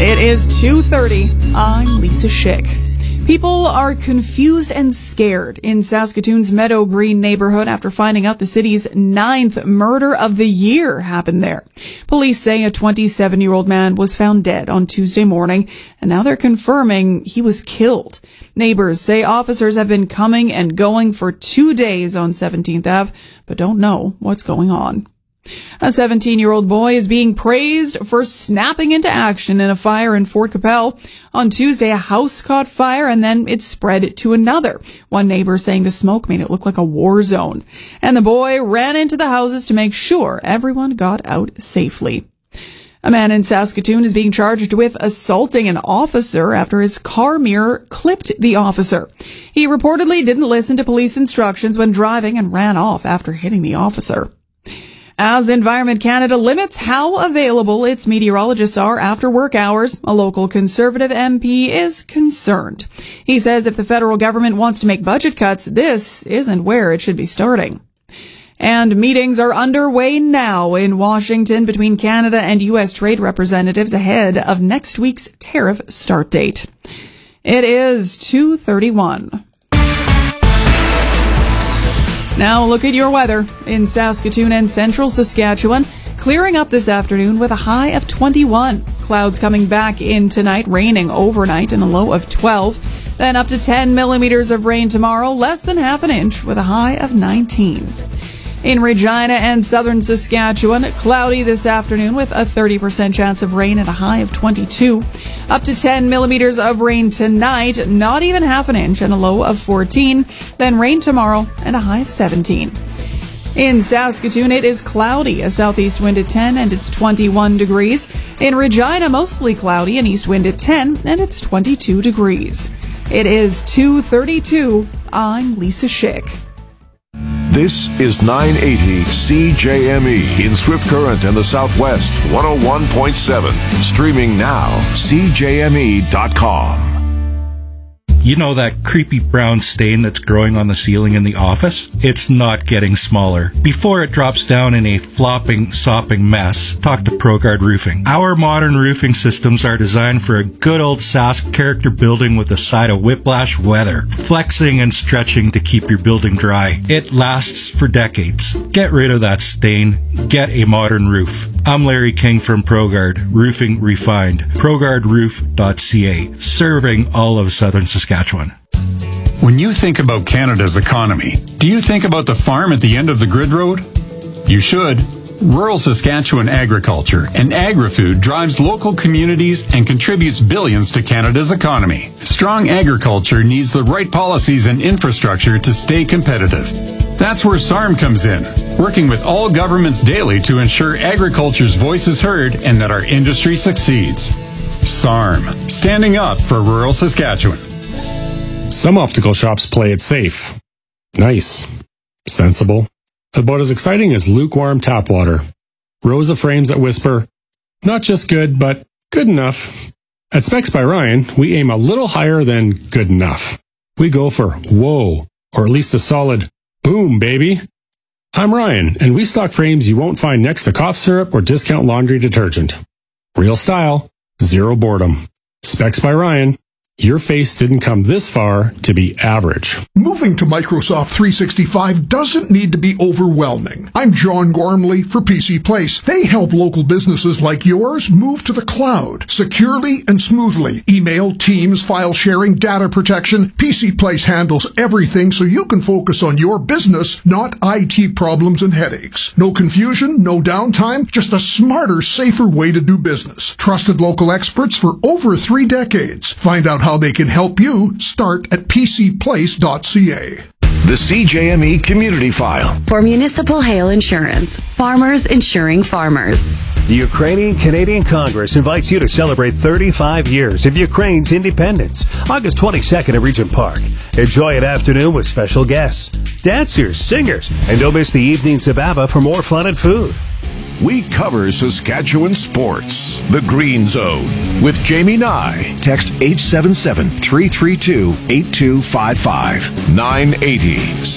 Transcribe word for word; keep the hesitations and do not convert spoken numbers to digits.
It is two thirty. I'm Lisa Schick. People are confused and scared in Saskatoon's Meadow Green neighborhood after finding out the city's ninth murder of the year happened there. Police say a twenty-seven-year-old man was found dead on Tuesday morning, and now they're confirming he was killed. Neighbors say officers have been coming and going for two days on seventeenth Avenue, but don't know what's going on. A seventeen-year-old boy is being praised for snapping into action in a fire in Fort Capel. On Tuesday, a house caught fire and then it spread to another. One neighbor saying the smoke made it look like a war zone. And the boy ran into the houses to make sure everyone got out safely. A man in Saskatoon is being charged with assaulting an officer after his car mirror clipped the officer. He reportedly didn't listen to police instructions when driving and ran off after hitting the officer. As Environment Canada limits how available its meteorologists are after work hours, a local Conservative M P is concerned. He says if the federal government wants to make budget cuts, this isn't where it should be starting. And meetings are underway now in Washington between Canada and U S trade representatives ahead of next week's tariff start date. It is two thirty-one. Now look at your weather in Saskatoon and central Saskatchewan. Clearing up this afternoon with a high of twenty-one. Clouds coming back in tonight, raining overnight and a low of twelve. Then up to ten millimeters of rain tomorrow, less than half an inch with a high of nineteen. In Regina and southern Saskatchewan, cloudy this afternoon with a thirty percent chance of rain and a high of twenty-two. Up to ten millimeters of rain tonight, not even half an inch and a low of fourteen. Then rain tomorrow and a high of seventeen. In Saskatoon, it is cloudy, a southeast wind at ten and it's twenty-one degrees. In Regina, mostly cloudy, an east wind at ten and it's twenty-two degrees. It is two thirty-two. I'm Lisa Schick. This is nine eighty C J M E in Swift Current and the Southwest, one oh one point seven. Streaming now, C J M E dot com. You know that creepy brown stain that's growing on the ceiling in the office? It's not getting smaller. Before it drops down in a flopping, sopping mess, talk to ProGuard Roofing. Our modern roofing systems are designed for a good old Sask character building with a side of whiplash weather, flexing and stretching to keep your building dry. It lasts for decades. Get rid of that stain. Get a modern roof. I'm Larry King from ProGuard Roofing Refined. ProGuard Roof dot C A, serving all of southern Saskatchewan. When you think about Canada's economy, do you think about the farm at the end of the grid road? You should. Rural Saskatchewan agriculture and agri-food drives local communities and contributes billions to Canada's economy. Strong agriculture needs the right policies and infrastructure to stay competitive. That's where S A R M comes in, working with all governments daily to ensure agriculture's voice is heard and that our industry succeeds. S A R M, standing up for rural Saskatchewan. Some optical shops play it safe. Nice. Sensible. About as exciting as lukewarm tap water. Rows of frames that whisper, not just good, but good enough. At Specs by Ryan, we aim a little higher than good enough. We go for whoa, or at least a solid boom, baby. I'm Ryan, and we stock frames you won't find next to cough syrup or discount laundry detergent. Real style, zero boredom. Specs by Ryan. Your face didn't come this far to be average. Moving to Microsoft three sixty-five doesn't need to be overwhelming. I'm John Gormley for P C Place. They help local businesses like yours move to the cloud securely and smoothly. Email, Teams, file sharing, data protection. P C Place handles everything so you can focus on your business, not I T problems and headaches. No confusion, no downtime, just a smarter, safer way to do business. Trusted local experts for over three decades. Find out how they can help you. Start at P C place dot C A. The C J M E Community File. For Municipal Hail Insurance, farmers insuring farmers. The Ukrainian-Canadian Congress invites you to celebrate thirty-five years of Ukraine's independence, August twenty-second at Regent Park. Enjoy an afternoon with special guests, dancers, singers, and don't miss the evenings of ABBA for more fun and food. We cover Saskatchewan sports. The Green Zone with Jamie Nye. Text eight seven seven, three three two, eight two five five. nine eighty